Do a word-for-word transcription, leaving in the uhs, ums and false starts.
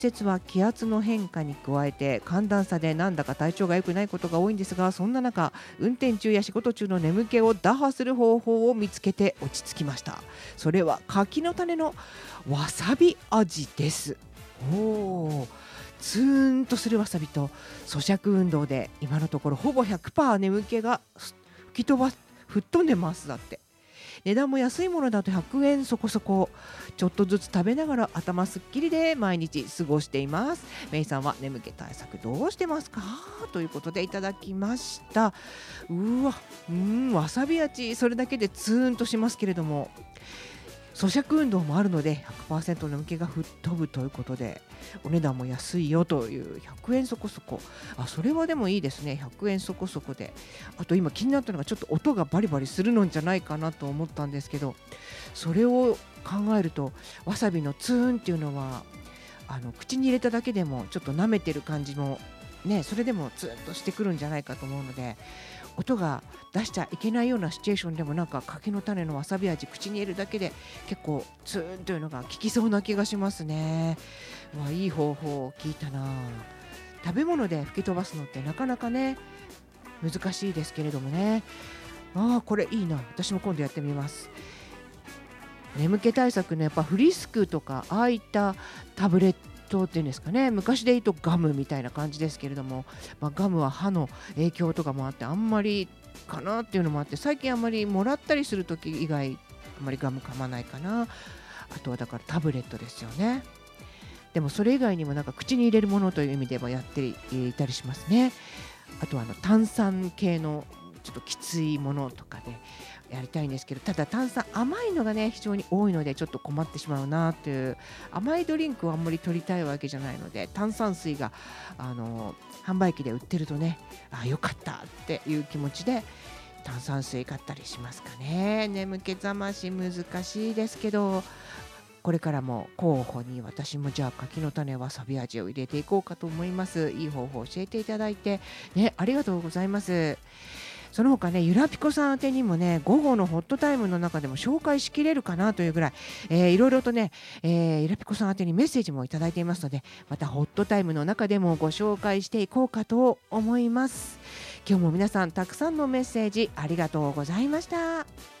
節は気圧の変化に加えて寒暖差でなんだか体調が良くないことが多いんですが、そんな中運転中や仕事中の眠気を打破する方法を見つけて落ち着きました。それは柿の種のわさび味です。おお、ツーンとするわさびと咀嚼運動で今のところほぼ ひゃくパーセント 眠気が吹き飛ば吹っ飛んでます。だって。値段も安いものだとひゃくえんそこそこ。ちょっとずつ食べながら頭すっきりで毎日過ごしています。メイさんは眠気対策どうしてますか、ということでいただきました。うわ、うーん、わさび味、それだけでツーンとしますけれども、咀嚼運動もあるので ひゃくパーセント 眠気が吹っ飛ぶということで、お値段も安いよという、ひゃくえんそこそこ。あ、それはでもいいですね。ひゃくえんそこそこで。あと今気になったのが、ちょっと音がバリバリするのんじゃないかなと思ったんですけど、それを考えるとわさびのツーンっていうのは、あの口に入れただけでもちょっと舐めてる感じもね、それでもツーンとしてくるんじゃないかと思うので、音が出しちゃいけないようなシチュエーションでもなんか柿の種のわさび味口に入れるだけで結構ツーンというのが効きそうな気がしますね。わ、いい方法を聞いたな。食べ物で吹き飛ばすのってなかなかね、難しいですけれどもね。ああ、これいいな。私も今度やってみます。眠気対策のやっぱフリスクとか、ああいったタブレットっていうんですかね、昔で言うとガムみたいな感じですけれども、まあ、ガムは歯の影響とかもあってあんまりかなっていうのもあって、最近あんまりもらったりする時以外あんまりガム噛まないかな。あとはだからタブレットですよね。でもそれ以外にもなんか口に入れるものという意味ではやっていたりしますね。あとはあの炭酸系のちょっときついものとかでやりたいんですけど、ただ炭酸甘いのがね非常に多いのでちょっと困ってしまうなという。甘いドリンクをあんまり取りたいわけじゃないので、炭酸水があの販売機で売ってるとね、あ、よかったっていう気持ちで炭酸水買ったりしますかね。眠気覚まし難しいですけど、これからも候補に私もじゃあ柿の種わさび味を入れていこうかと思います。いい方法を教えていただいてね、ありがとうございます。その他ね、ゆらぴこさん宛てにもね、午後のホットタイムの中でも紹介しきれるかなというぐらい、えー、いろいろとね、えー、ゆらぴこさん宛てにメッセージもいただいていますので、またホットタイムの中でもご紹介していこうかと思います。今日も皆さんたくさんのメッセージありがとうございました。